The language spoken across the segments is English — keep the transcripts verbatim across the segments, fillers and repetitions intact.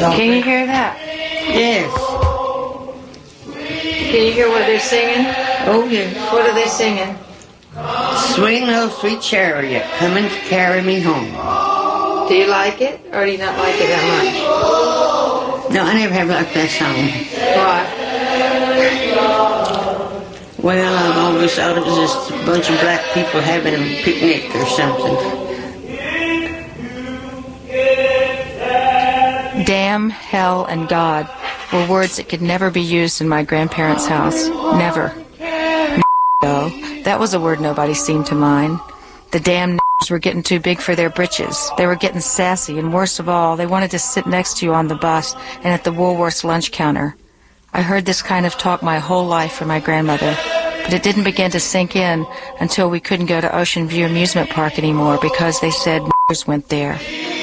Can you hear that? Yes. Can you hear what they're singing? Oh, yes. What are they singing? Swing low, sweet chariot, coming to carry me home. Do you like it, or do you not like it that much? No, I never have liked that song. Why? Well, I've always thought it was just a bunch of black people having a picnic or something. Damn, hell, and God were words that could never be used in my grandparents' house. Never. Though, that was a word nobody seemed to mind. The damn were getting too big for their britches. They were getting sassy, and worst of all, they wanted to sit next to you on the bus and at the Woolworth's lunch counter. I heard this kind of talk my whole life from my grandmother, but it didn't begin to sink in until we couldn't go to Ocean View Amusement Park anymore because they said n***ers went there.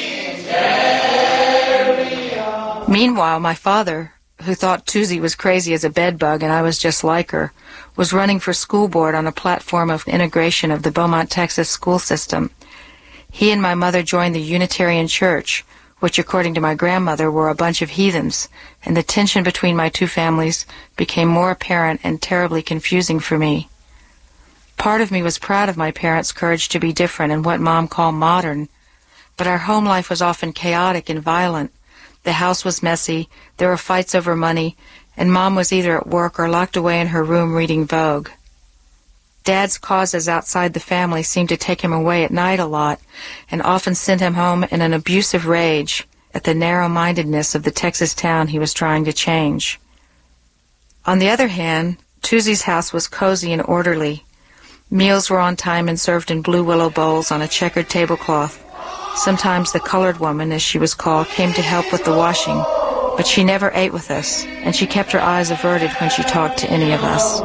Meanwhile, my father, who thought Tuesday was crazy as a bedbug and I was just like her, was running for school board on a platform of integration of the Beaumont, Texas school system. He and my mother joined the Unitarian Church, which, according to my grandmother, were a bunch of heathens, and the tension between my two families became more apparent and terribly confusing for me. Part of me was proud of my parents' courage to be different and what Mom called modern, but our home life was often chaotic and violent. The house was messy, there were fights over money, and Mom was either at work or locked away in her room reading Vogue. Dad's causes outside the family seemed to take him away at night a lot, and often sent him home in an abusive rage at the narrow-mindedness of the Texas town he was trying to change. On the other hand, Tuesday's house was cozy and orderly. Meals were on time and served in blue willow bowls on a checkered tablecloth. Sometimes the colored woman, as she was called, came to help with the washing, but she never ate with us, and she kept her eyes averted when she talked to any of us.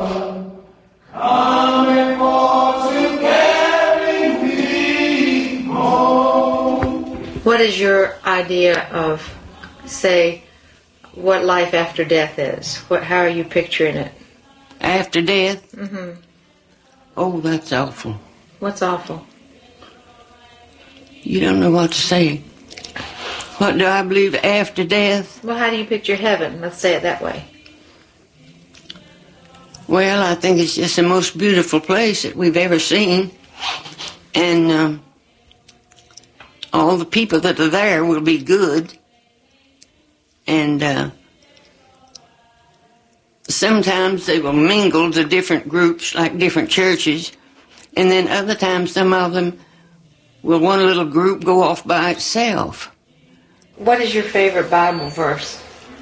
What is your idea of, say, what life after death is? What, how are you picturing it? After death? Mm-hmm. Oh, that's awful. What's awful? You don't know what to say. What do I believe after death? Well, how do you picture heaven? Let's say it that way. Well, I think it's just the most beautiful place that we've ever seen. And um, all the people that are there will be good. And uh, sometimes they will mingle to different groups, like different churches. And then other times, some of them will one little group go off by itself. What is your favorite Bible verse?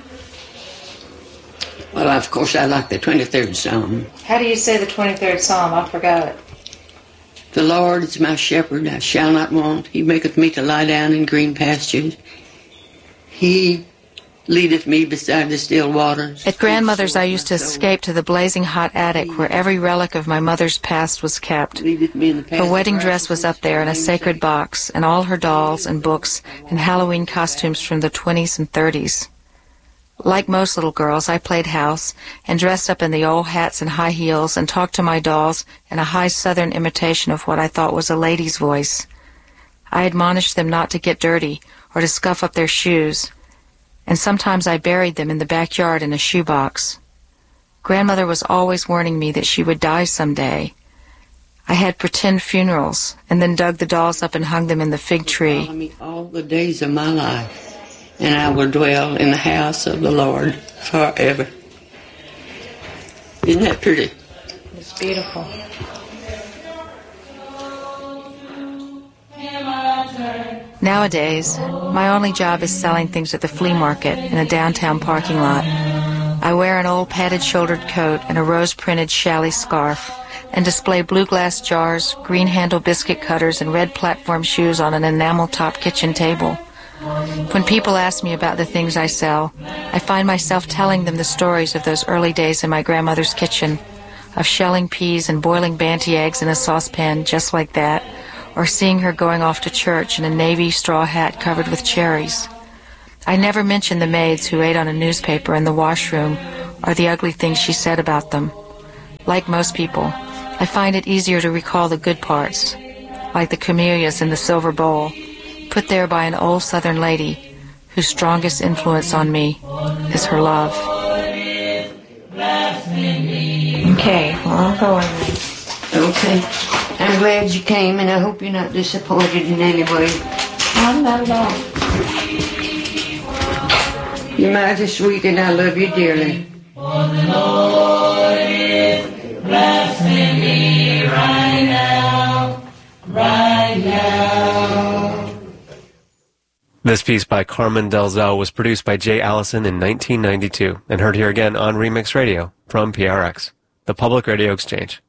Well, of course, I like the twenty-third Psalm. How do you say the twenty-third Psalm? I forgot it. The Lord is my shepherd, I shall not want. He maketh me to lie down in green pastures. He leadeth me beside the still waters. At grandmother's, I used to escape to the blazing hot attic where every relic of my mother's past was kept. Her wedding dress was up there in a sacred box, and all her dolls and books and Halloween costumes from the twenties and thirties. Like most little girls, I played house and dressed up in the old hats and high heels and talked to my dolls in a high southern imitation of what I thought was a lady's voice. I admonished them not to get dirty or to scuff up their shoes, and sometimes I buried them in the backyard in a shoebox. Grandmother was always warning me that she would die someday. I had pretend funerals and then dug the dolls up and hung them in the fig tree. Follow me all the days of my life, and I will dwell in the house of the Lord forever. Isn't that pretty? It's beautiful. Nowadays, my only job is selling things at the flea market in a downtown parking lot. I wear an old padded-shouldered coat and a rose-printed challis scarf and display blue glass jars, green-handle biscuit cutters, and red platform shoes on an enamel-top kitchen table. When people ask me about the things I sell, I find myself telling them the stories of those early days in my grandmother's kitchen, of shelling peas and boiling Banty eggs in a saucepan just like that, or seeing her going off to church in a navy straw hat covered with cherries. I never mention the maids who ate on a newspaper in the washroom or the ugly things she said about them. Like most people, I find it easier to recall the good parts, like the camellias in the silver bowl, put there by an old Southern lady whose strongest influence on me is her love. Okay, well, I'm going then. Okay. I'm glad you came, and I hope you're not disappointed in any way. I'm not at all. You're mighty sweet, and I love you dearly. For the Lord is blessing me right now, right now. This piece by Carmen Delzell was produced by Jay Allison in nineteen ninety-two and heard here again on Remix Radio from P R X, the Public Radio Exchange.